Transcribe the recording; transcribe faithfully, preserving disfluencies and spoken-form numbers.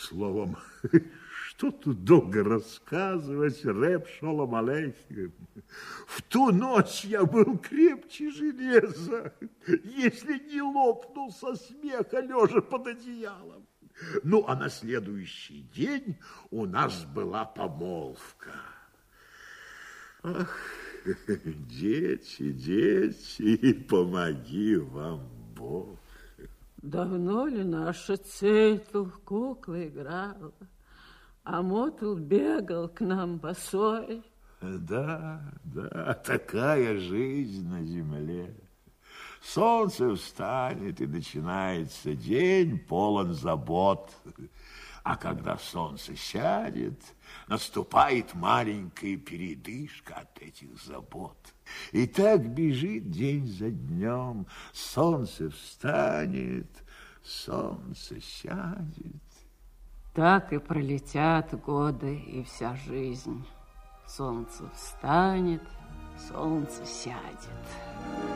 Словом, что тут долго рассказывать, рэп шолом алейхим. В ту ночь я был крепче железа, если не лопнул со смеха, лежа под одеялом. Ну, а на следующий день у нас была помолвка. Ах, дети, дети, помоги вам Бог. Давно ли наша Цейтл в куклы играла, а Мотл бегал к нам босой? Да, да, такая жизнь на земле. Солнце встанет, и начинается день полон забот. А когда солнце сядет, наступает маленькая передышка от этих забот. И так бежит день за днем. Солнце встанет, солнце сядет. Так и пролетят годы и вся жизнь. Солнце встанет, солнце сядет.